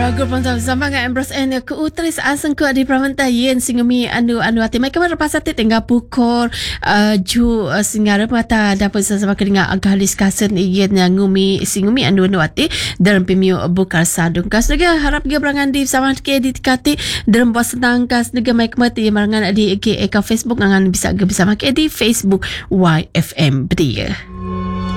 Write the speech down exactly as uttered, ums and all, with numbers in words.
Grup sama dengan Ambrose and ke utris asang ke di Pramanta yen singami anu anu ati mai kamar pasate tengah pukor uh, ju uh, singara mata dapat sama dengan agak discussion yen ngumi singumi anu anu ati dalam pemiu bukar sadung kas juga harap dia berangan di sama ke di tikati dalam bos senang kas juga mai kemati marangan di ke eka Facebook ngan bisa bisa make di Facebook Y F M dia.